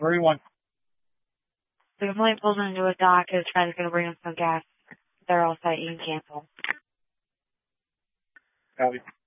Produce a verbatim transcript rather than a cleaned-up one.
Three one. The complaint pulls into a dock. His friend's going to bring him some gas. They're all set. You can cancel. Copy.